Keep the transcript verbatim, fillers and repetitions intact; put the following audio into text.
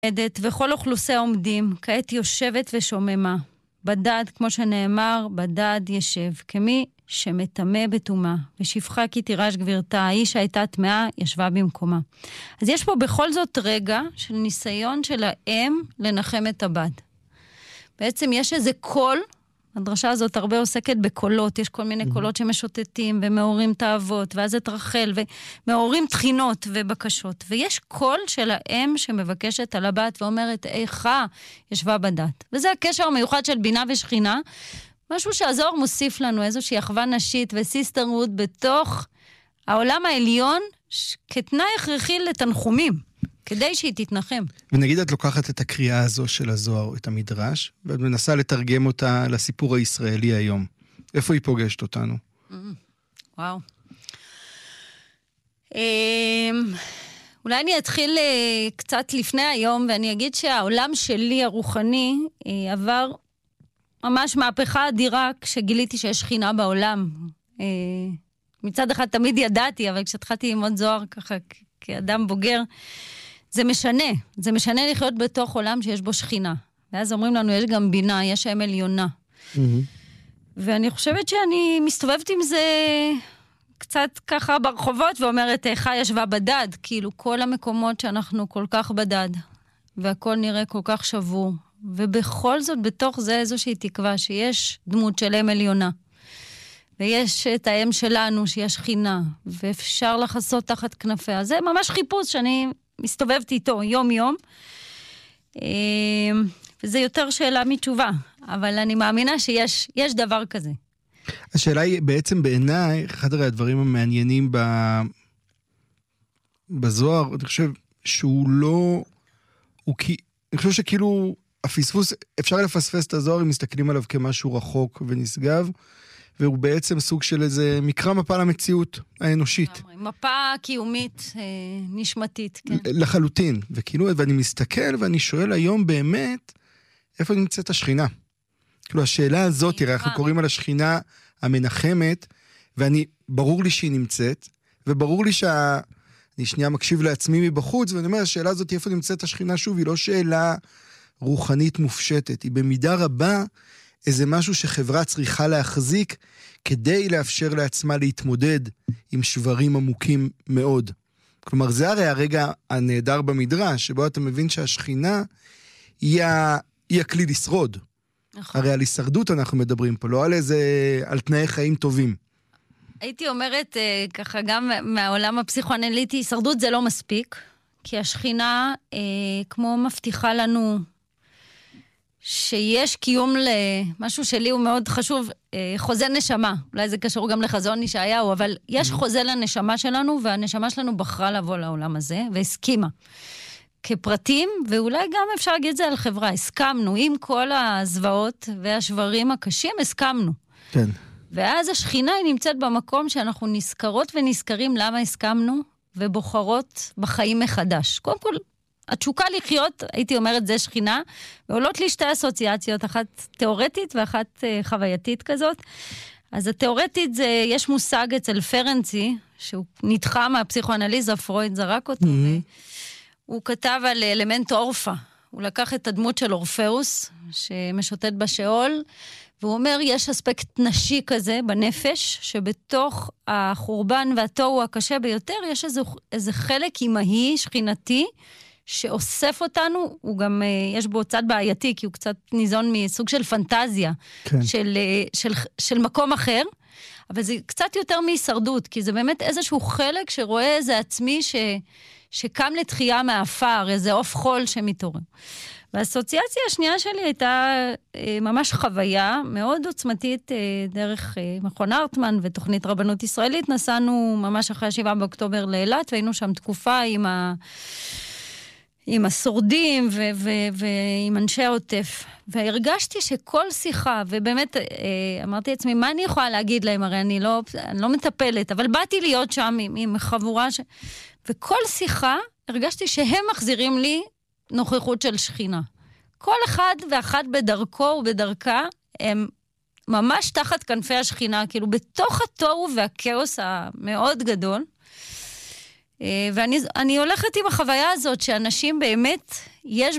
וכל אוכלוסי עומדים, כעת יושבת ושוממה. בדד, כמו שנאמר, בדד ישב, כמי שמתמה בתומה, ושפחה כי תירש גבירתה, האיש הייתה תמאה, ישבה במקומה. אז יש פה בכל זאת רגע של ניסיון של האם לנחם את הבת. בעצם יש איזה קול, הדרשה הזאת הרבה עוסקת בקולות, יש כל מיני קולות שמשוטטים ומעוררים תאוות, ואז את רחל, ומעוררים תחינות ובקשות. ויש קול של האם שמבקשת על הבת ואומרת, איכה ישבה בדת. וזה הקשר המיוחד של בינה ושכינה, משהו שהזוהר מוסיף לנו, איזושהי אחווה נשית וסיסטרהוד בתוך העולם העליון, כתנאי הכרחי לתנחומים. כדי שהיא תתנחם. ונגיד את לוקחת את הקריאה הזו של הזוהר, את המדרש, ואת מנסה לתרגם אותה לסיפור הישראלי היום. איפה היא פוגשת אותנו? וואו. אולי אני אתחיל קצת לפני היום, ואני אגיד שהעולם שלי הרוחני עבר ממש מהפכה אדירה כשגיליתי שיש שכינה בעולם. מצד אחד תמיד ידעתי, אבל כשהתחלתי ללמוד זוהר ככה כאדם בוגר, זה משנה, זה משנה לחיות בתוך עולם שיש בו שכינה. ואז אומרים לנו, יש גם בינה, יש אם עליונה. Mm-hmm. ואני חושבת שאני מסתובבת עם זה קצת ככה ברחובות, ואומרת, איכה ישבה בדד, כאילו כל המקומות שאנחנו כל כך בדד, והכל נראה כל כך שבור. ובכל זאת, בתוך זה איזושהי תקווה, שיש דמות של אם עליונה. ויש את האם שלנו, שיש שכינה, ואפשר לחסות תחת כנפיה. זה ממש חיפוש שאני מסתובבת איתו יום-יום, וזה יותר שאלה מתשובה, אבל אני מאמינה שיש יש דבר כזה. השאלה היא בעצם בעיניי, אחד הדברים המעניינים בזוהר, אני חושב שהוא לא, הוא, אני חושב שכאילו הפספוס, אפשר לפספס את הזוהר אם מסתכלים עליו כמשהו רחוק ונשגב, והוא בעצם סוג של איזה מקרא מפה למציאות האנושית. מפה קיומית, נשמתית, כן. לחלוטין. וכאילו, ואני מסתכל ואני שואל היום באמת, איפה נמצאת השכינה? כאילו, השאלה הזאת, תראה, אנחנו קוראים על השכינה המנחמת, ואני, ברור לי שהיא נמצאת, וברור לי שה... אני שנייה מקשיב לעצמי מבחוץ, ואני אומר, השאלה הזאת, איפה נמצאת השכינה? שוב, היא לא שאלה רוחנית מופשטת, היא במידה רבה איזה משהו שחברה צריכה להחזיק כדי לאפשר לעצמה להתמודד עם שברים עמוקים מאוד. כלומר, זה הרי הרגע הנהדר במדרש, שבו אתה מבין שהשכינה היא, ה... היא הכלי לשרוד. נכון. הרי על הישרדות אנחנו מדברים פה, לא על איזה, על תנאי חיים טובים. הייתי אומרת, ככה גם מהעולם הפסיכואנליטי, הישרדות זה לא מספיק, כי השכינה כמו מבטיחה לנו שיש קיום למשהו שלי הוא מאוד חשוב, חוזה נשמה. אולי זה קשור גם לחזון ישעיהו, אבל יש חוזה לנשמה שלנו, והנשמה שלנו בחרה לבוא לעולם הזה, והסכימה. כפרטים, ואולי גם אפשר להגיד את זה על חברה. הסכמנו, עם כל הזוועות והשברים הקשים, הסכמנו. כן. ואז השכינה היא נמצאת במקום שאנחנו נזכרות ונזכרים למה הסכמנו, ובוחרות בחיים מחדש. קודם כל, התשוקה לחיות, הייתי אומרת, זה שכינה, ועולות לי שתי אסוציאציות, אחת תיאורטית ואחת חווייתית כזאת. אז התיאורטית זה, יש מושג אצל פרנצי, שהוא נדחה מהפסיכואנליזה, פרויד זרק אותו, mm-hmm. הוא כתב על אלמנט אורפה. הוא לקח את הדמות של אורפאוס, שמשוטט בשאול, והוא אומר, יש אספקט נשי כזה בנפש, שבתוך החורבן והתוהו הקשה ביותר, יש איזה, איזה חלק אימהי, שכינתי, שאוסף אותנו, הוא גם, יש בו צד בעייתי, כי הוא קצת ניזון מסוג של פנטזיה, כן. של, של, של מקום אחר, אבל זה קצת יותר מהישרדות, כי זה באמת איזשהו חלק שרואה איזה עצמי ש, שקם לתחייה מהאפר, איזה אוף חול שמתעורר. והאסוציאציה השנייה שלי הייתה ממש חוויה מאוד עוצמתית דרך מכון הרטמן ותוכנית רבנות ישראלית. נסענו ממש אחרי השבעה באוקטובר לאילת, והיינו שם תקופה עם ה... עם השורדים ו- ו- ועם אנשי העוטף. והרגשתי שכל שיחה, ובאמת אמרתי לעצמי, מה אני יכולה להגיד להם? הרי אני לא, אני לא מטפלת, אבל באתי להיות שם עם, עם חבורה, ש... וכל שיחה הרגשתי שהם מחזירים לי נוכחות של שכינה. כל אחד ואחת בדרכו ובדרכה, הם ממש תחת כנפי השכינה, כאילו בתוך התוהו והכאוס המאוד גדול, ואני אני הולכת עם החוויה הזאת שאנשים באמת, יש